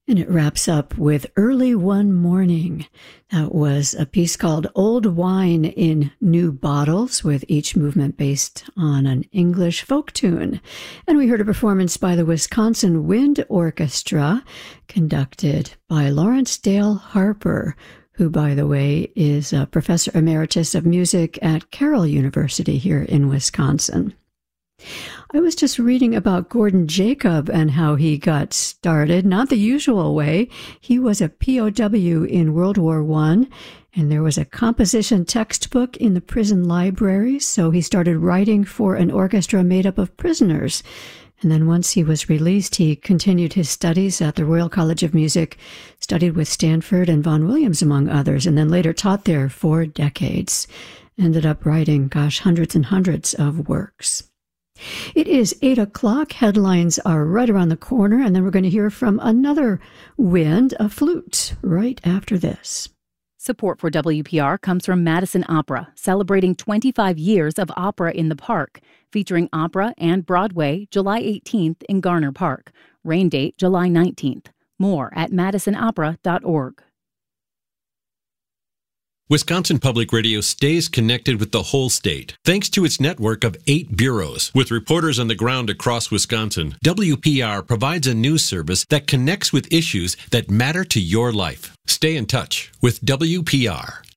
And it wraps up with Early One Morning. That was a piece called Old Wine in New Bottles, with each movement based on an English folk tune. And we heard a performance by the Wisconsin Wind Orchestra, conducted by Lawrence Dale Harper, who, by the way, is a professor emeritus of music at Carroll University here in Wisconsin. I was just reading about Gordon Jacob and how he got started. Not the usual way. He was a POW in World War I, and there was a composition textbook in the prison library, so he started writing for an orchestra made up of prisoners. And then once he was released, he continued his studies at the Royal College of Music, studied with Stanford and Vaughan Williams, among others, and then later taught there for decades. Ended up writing, hundreds and hundreds of works. It is 8 o'clock. Headlines are right around the corner, and then we're going to hear from another wind, a flute, right after this. Support for WPR comes from Madison Opera, celebrating 25 years of opera in the park, featuring opera and Broadway July 18th in Garner Park. Rain date July 19th. More at madisonopera.org. Wisconsin Public Radio stays connected with the whole state, thanks to its network of 8 bureaus. With reporters on the ground across Wisconsin, WPR provides a news service that connects with issues that matter to your life. Stay in touch with WPR.